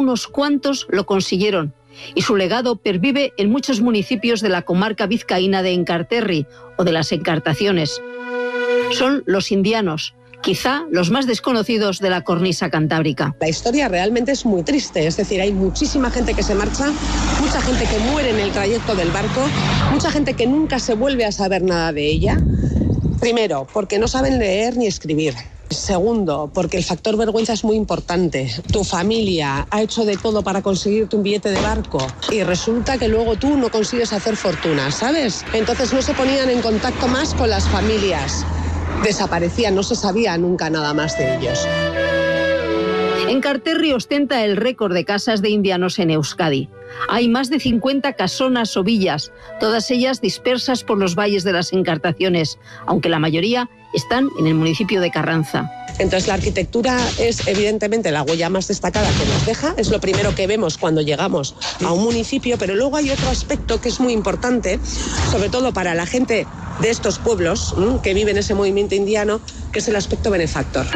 unos cuantos lo consiguieron y su legado pervive en muchos municipios de la comarca vizcaína de Enkarterri o de las Encartaciones. Son los indianos, quizá los más desconocidos de la cornisa cantábrica. La historia realmente es muy triste, es decir, hay muchísima gente que se marcha, mucha gente que muere en el trayecto del barco, mucha gente que nunca se vuelve a saber nada de ella. Primero, porque no saben leer ni escribir. Segundo, porque el factor vergüenza es muy importante. Tu familia ha hecho de todo para conseguirte un billete de barco y resulta que luego tú no consigues hacer fortuna, ¿sabes? Entonces no se ponían en contacto más con las familias. Desaparecían, no se sabía nunca nada más de ellos. Enkarterri ostenta el récord de casas de indianos en Euskadi. Hay más de 50 casonas o villas, todas ellas dispersas por los valles de las Encartaciones, aunque la mayoría están en el municipio de Carranza. Entonces la arquitectura es evidentemente la huella más destacada que nos deja, es lo primero que vemos cuando llegamos a un municipio, pero luego hay otro aspecto que es muy importante, sobre todo para la gente de estos pueblos que viven ese movimiento indiano, que es el aspecto benefactor.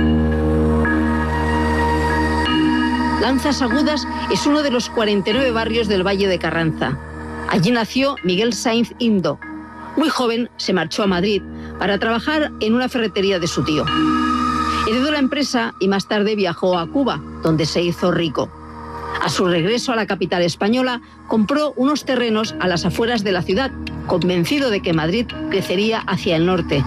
Lanzas Agudas es uno de los 49 barrios del Valle de Carranza. Allí nació Miguel Sainz Indo. Muy joven se marchó a Madrid para trabajar en una ferretería de su tío. Heredó la empresa y más tarde viajó a Cuba, donde se hizo rico. A su regreso a la capital española, compró unos terrenos a las afueras de la ciudad, convencido de que Madrid crecería hacia el norte.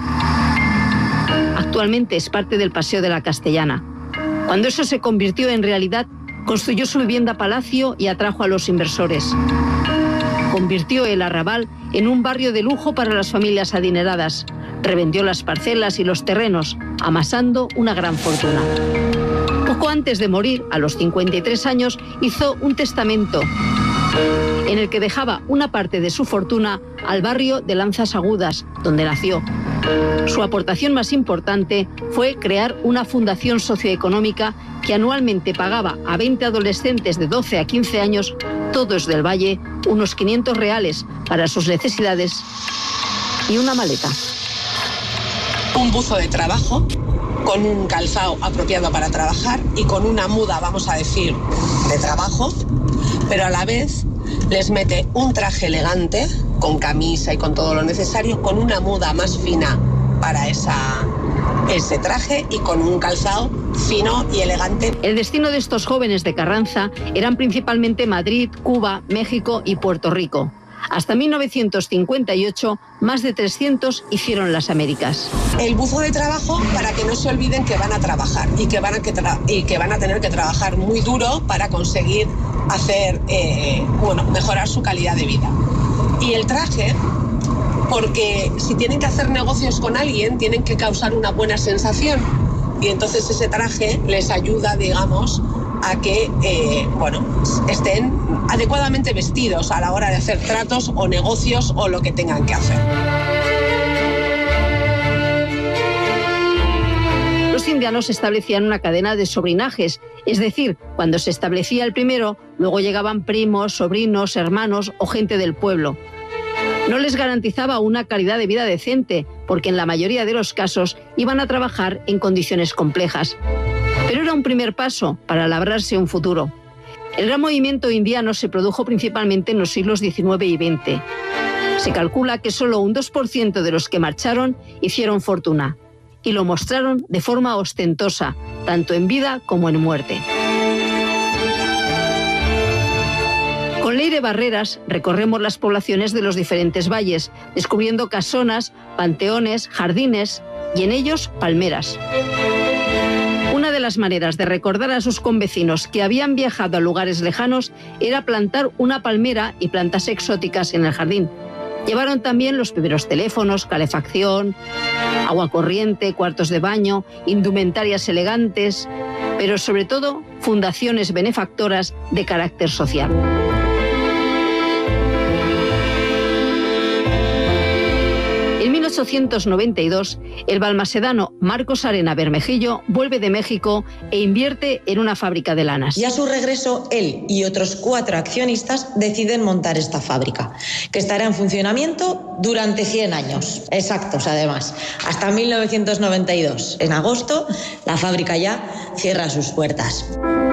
Actualmente es parte del Paseo de la Castellana. Cuando eso se convirtió en realidad, construyó su vivienda palacio y atrajo a los inversores. Convirtió el Arrabal en un barrio de lujo para las familias adineradas. Revendió las parcelas y los terrenos, amasando una gran fortuna. Poco antes de morir, a los 53 años, hizo un testamento en el que dejaba una parte de su fortuna al barrio de Lanzas Agudas, donde nació. Su aportación más importante fue crear una fundación socioeconómica que anualmente pagaba a 20 adolescentes de 12 a 15 años, todos del Valle, unos 500 reales para sus necesidades y una maleta. Un buzo de trabajo, con un calzado apropiado para trabajar y con una muda, vamos a decir, de trabajo, pero a la vez les mete un traje elegante, con camisa y con todo lo necesario, con una muda más fina para ese traje y con un calzado fino y elegante. El destino de estos jóvenes de Carranza eran principalmente Madrid, Cuba, México y Puerto Rico. Hasta 1958, más de 300 hicieron las Américas. El buzo de trabajo para que no se olviden que van a trabajar y que van a tener que trabajar muy duro para conseguir hacer, mejorar su calidad de vida. Y el traje, porque si tienen que hacer negocios con alguien, tienen que causar una buena sensación. Y entonces ese traje les ayuda, digamos, a que estén adecuadamente vestidos a la hora de hacer tratos o negocios o lo que tengan que hacer. Los indianos establecían una cadena de sobrinajes, es decir, cuando se establecía el primero, luego llegaban primos, sobrinos, hermanos o gente del pueblo. No les garantizaba una calidad de vida decente, porque en la mayoría de los casos iban a trabajar en condiciones complejas. Pero era un primer paso para labrarse un futuro. El gran movimiento indiano se produjo principalmente en los siglos XIX y XX. Se calcula que solo un 2% de los que marcharon hicieron fortuna, y lo mostraron de forma ostentosa, tanto en vida como en muerte. Con Leire Barreras recorremos las poblaciones de los diferentes valles, descubriendo casonas, panteones, jardines y en ellos palmeras. Una de las maneras de recordar a sus convecinos que habían viajado a lugares lejanos era plantar una palmera y plantas exóticas en el jardín. Llevaron también los primeros teléfonos, calefacción, agua corriente, cuartos de baño, indumentarias elegantes, pero sobre todo fundaciones benefactoras de carácter social. En 1892, el balmasedano Marcos Arena Bermejillo vuelve de México e invierte en una fábrica de lanas. Y a su regreso, él y otros 4 accionistas deciden montar esta fábrica, que estará en funcionamiento durante 100 años, exactos además, hasta 1992. En agosto, la fábrica ya cierra sus puertas.